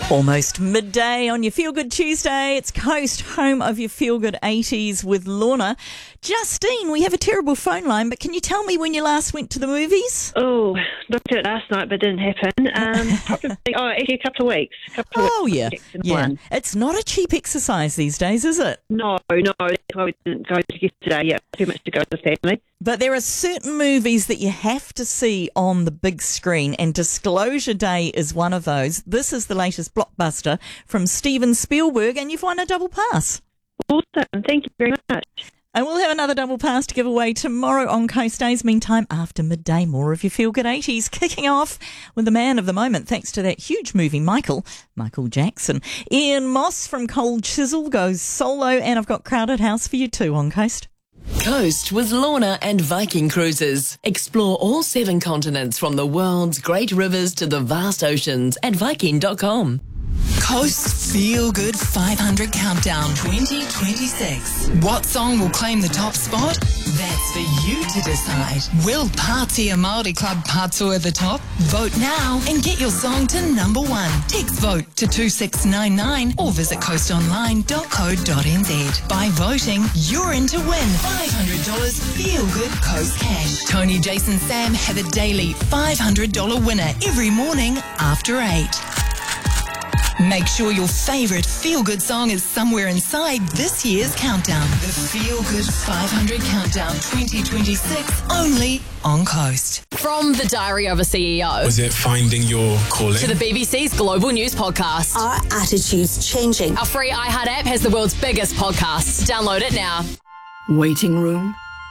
Almost midday on your Feel Good Tuesday. It's Coast, home of your Feel Good 80s with Lorna. Justine, we have a terrible phone line, but can you tell me when you last went to the movies? Oh, looked at it last night, but it didn't happen. Actually a couple of weeks. Yeah. It's not a cheap exercise these days, is it? No, that's why we didn't go yesterday. Yeah, too much to go with the family. But there are certain movies that you have to see on the big screen, and Disclosure Day is one of those. This is the latest blockbuster from Steven Spielberg, and you've won a double pass. Awesome. Thank you very much. And we'll have another double pass to give away tomorrow on Coast Days. Meantime, after midday, more of your Feel Good 80s, kicking off with the man of the moment, thanks to that huge movie, Michael Jackson. Ian Moss from Cold Chisel goes solo, and I've got Crowded House for you too on Coast. Coast with Lorna and Viking Cruises. Explore all 7 continents from the world's great rivers to the vast oceans at Viking.com. Coast Feel Good 500 Countdown 2026. What song will claim the top spot? That's for you to decide. Will Pātia Māori Club Pātua at the top? Vote now and get your song to number 1. Text vote to 2699 or visit coastonline.co.nz. By voting, you're in to win $500 Feel Good Coast cash. Tony, Jason, Sam have a daily $500 winner every morning after 8. Make sure your favourite feel-good song is somewhere inside this year's countdown. The Feel Good 500 Countdown 2026, only on Coast. From the Diary of a CEO. Was it finding your calling? To the BBC's Global News Podcast. Our attitude's changing. Our free iHeart app has the world's biggest podcasts. Download it now. Waiting room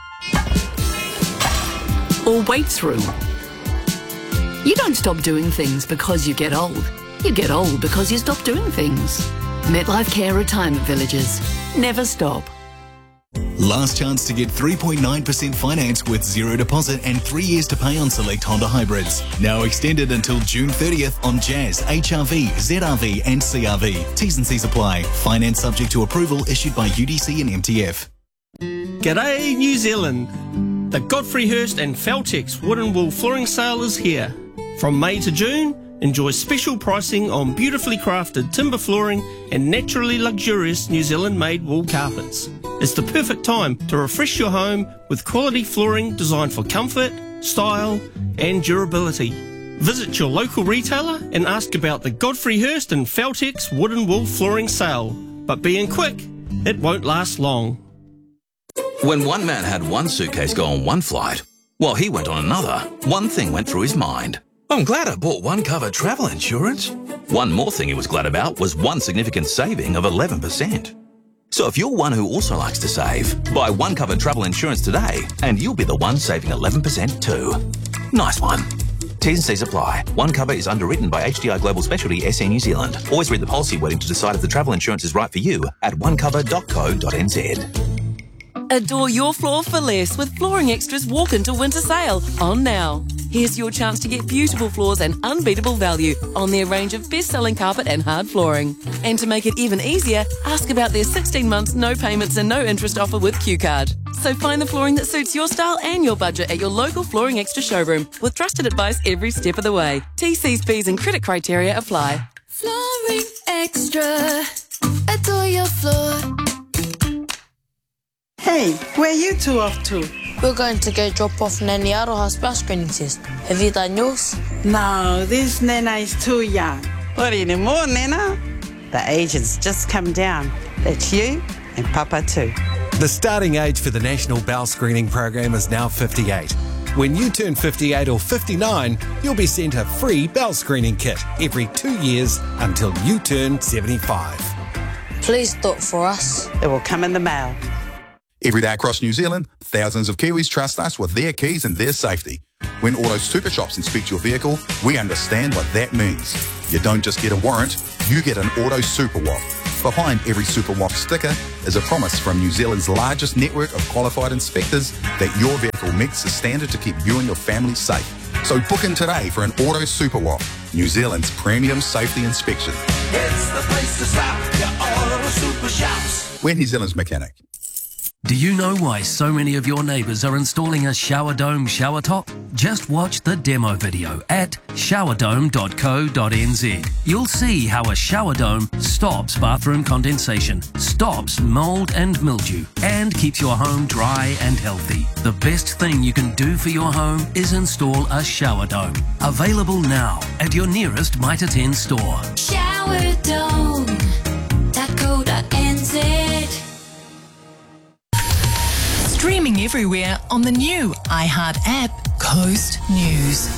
or waits room. You don't stop doing things because you get old. You get old because you stop doing things. MetLife Care Retirement Villages. Never stop. Last chance to get 3.9% finance with zero deposit and 3 years to pay on select Honda hybrids. Now extended until June 30th on Jazz, HRV, ZRV and CRV. T's and C's apply. Finance subject to approval issued by UDC and MTF. G'day New Zealand. The Godfrey Hirst and Feltex Wood and Wool Flooring Sale is here. From May to June, enjoy special pricing on beautifully crafted timber flooring and naturally luxurious New Zealand-made wool carpets. It's the perfect time to refresh your home with quality flooring designed for comfort, style and durability. Visit your local retailer and ask about the Godfrey Hirst and Feltex Wood and Wool Flooring Sale. But being quick, it won't last long. When one man had one suitcase go on one flight, while he went on another, one thing went through his mind. I'm glad I bought One Cover travel insurance. One more thing he was glad about was one significant saving of 11%. So if you're one who also likes to save, buy One Cover travel insurance today and you'll be the one saving 11% too. Nice one. T's and C's apply. One Cover is underwritten by HDI Global Specialty SE New Zealand. Always read the policy wording to decide if the travel insurance is right for you at onecover.co.nz. Adore your floor for less with Flooring Extra's Walk Into Winter Sale on now. Here's your chance to get beautiful floors and unbeatable value on their range of best-selling carpet and hard flooring. And to make it even easier, ask about their 16 months no payments and no interest offer with QCard. So find the flooring that suits your style and your budget at your local Flooring Extra showroom with trusted advice every step of the way. TC's, P's and credit criteria apply. Flooring Extra. Adore your floor. Hey, where you two off to? We're going to go drop off Nanny Aroha's bus screening test. Have you done yours? No, this Nana is too young. What anymore, Nana? The agent's just come down. That's you and Papa too. The starting age for the National Bowel Screening Program is now 58. When you turn 58 or 59, you'll be sent a free bowel screening kit every 2 years until you turn 75. Please do it for us. It will come in the mail. Every day across New Zealand, thousands of Kiwis trust us with their keys and their safety. When Auto Super Shops inspect your vehicle, we understand what that means. You don't just get a warrant, you get an Auto Super Wop. Behind every Super Wop sticker is a promise from New Zealand's largest network of qualified inspectors that your vehicle meets the standard to keep you and your family safe. So book in today for an Auto Super Wop, New Zealand's premium safety inspection. It's the place to stop, your Auto Super Shops. We're New Zealand's mechanic. Do you know why so many of your neighbours are installing a shower dome shower top? Just watch the demo video at showerdome.co.nz. You'll see how a shower dome stops bathroom condensation, stops mould and mildew, and keeps your home dry and healthy. The best thing you can do for your home is install a shower dome. Available now at your nearest Mitre 10 store. Showerdome.co.nz. Streaming everywhere on the new iHeart app, Coast News.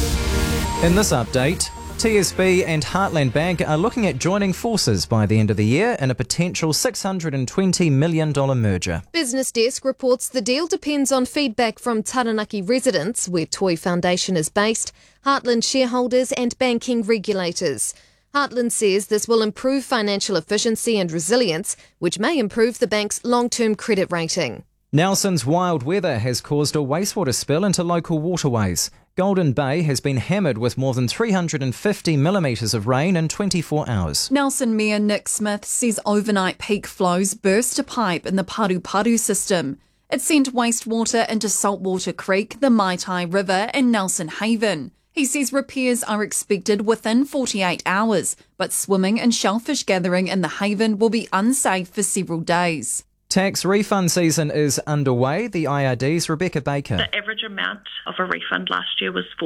In this update, TSB and Heartland Bank are looking at joining forces by the end of the year in a potential $620 million merger. Business Desk reports the deal depends on feedback from Taranaki residents, where Toi Foundation is based, Heartland shareholders and banking regulators. Heartland says this will improve financial efficiency and resilience, which may improve the bank's long-term credit rating. Nelson's wild weather has caused a wastewater spill into local waterways. Golden Bay has been hammered with more than 350 millimetres of rain in 24 hours. Nelson Mayor Nick Smith says overnight peak flows burst a pipe in the Paru system. It sent wastewater into Saltwater Creek, the Maitai River and Nelson Haven. He says repairs are expected within 48 hours, but swimming and shellfish gathering in the Haven will be unsafe for several days. Tax refund season is underway. The IRD's Rebecca Baker. The average amount of a refund last year was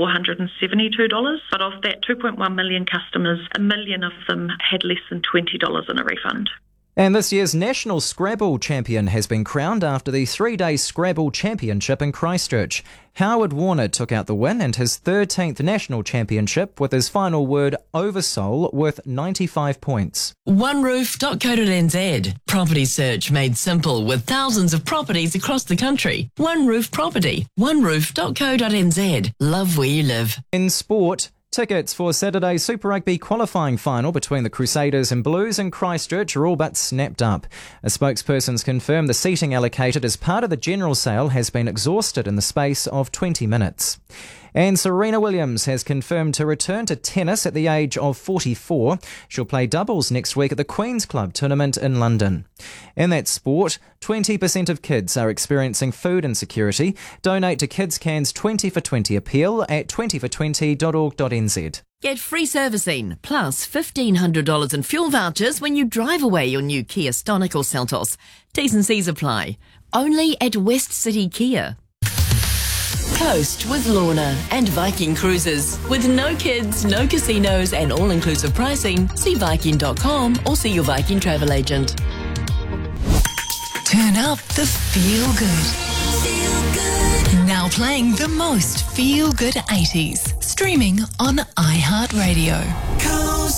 $472, but of that 2.1 million customers, 1 million of them had less than $20 in a refund. And this year's National Scrabble champion has been crowned after the 3-day Scrabble Championship in Christchurch. Howard Warner took out the win and his 13th national championship with his final word Oversoul worth 95 points. OneRoof.co.nz. Property search made simple with thousands of properties across the country. One Roof Property. OneRoof.co.nz. Love where you live. In sport, tickets for Saturday's Super Rugby qualifying final between the Crusaders and Blues in Christchurch are all but snapped up. A spokesperson's confirmed the seating allocated as part of the general sale has been exhausted in the space of 20 minutes. And Serena Williams has confirmed to return to tennis at the age of 44. She'll play doubles next week at the Queen's Club tournament in London. In that sport, 20% of kids are experiencing food insecurity. Donate to Kids Can's 20 for 20 appeal at 20for20.org.nz. Get free servicing, plus $1,500 in fuel vouchers when you drive away your new Kia Stonic or Seltos. T's and C's apply. Only at West City Kia. Coast with Lorna and Viking Cruises. With no kids, no casinos and all-inclusive pricing, see Viking.com or see your Viking travel agent. Turn up the feel-good. Now playing the most feel-good 80s. Streaming on iHeartRadio.